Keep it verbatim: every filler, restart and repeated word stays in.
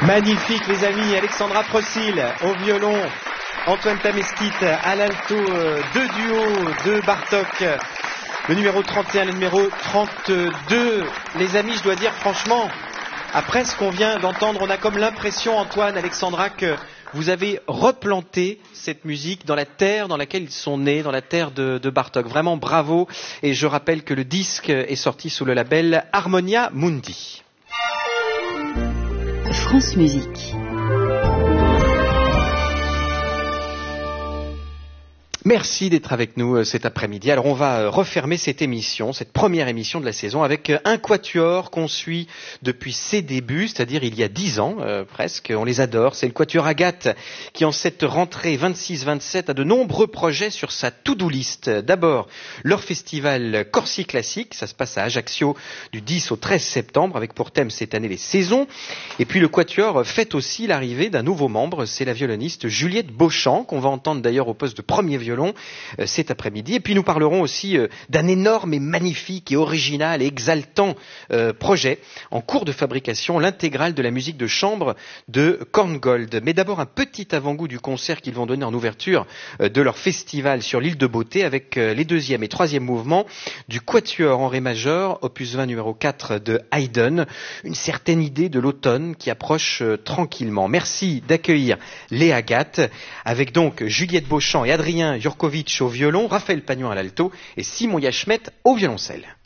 Magnifique les amis, Alexandra Procil au violon, Antoine Tamestit à l'alto, euh, deux duos de Bartók, le numéro trente et un, le numéro trente-deux. Les amis, je dois dire franchement, après ce qu'on vient d'entendre, on a comme l'impression, Antoine, Alexandra, que vous avez replanté cette musique dans la terre dans laquelle ils sont nés, dans la terre de, de Bartók. Vraiment bravo, et je rappelle que le disque est sorti sous le label Harmonia Mundi. France Musique. Merci d'être avec nous cet après-midi. Alors on va refermer cette émission, cette première émission de la saison, avec un quatuor qu'on suit depuis ses débuts, c'est-à-dire il y a dix ans euh, presque. On les adore. C'est le quatuor Agathe qui, en cette rentrée vingt-six vingt-sept, a de nombreux projets sur sa to-do list. D'abord, leur festival Corsi Classique, ça se passe à Ajaccio du dix au treize septembre, avec pour thème cette année les saisons. Et puis le quatuor fête aussi l'arrivée d'un nouveau membre, c'est la violoniste Juliette Beauchamp, qu'on va entendre d'ailleurs au poste de premier violon euh, cet après-midi. Et puis nous parlerons aussi euh, d'un énorme et magnifique et original et exaltant euh, projet en cours de fabrication, l'intégrale de la musique de chambre de Korngold. Mais d'abord un petit avant-goût du concert qu'ils vont donner en ouverture euh, de leur festival sur l'île de Beauté, avec euh, les deuxième et troisième mouvements du quatuor en ré majeur, opus vingt numéro quatre de Haydn. Une certaine idée de l'automne qui approche euh, tranquillement. Merci d'accueillir les Agathe, avec donc Juliette Beauchamp et Adrien Jurkovic au violon, Raphaël Pagnon à l'alto et Simon Yachmet au violoncelle.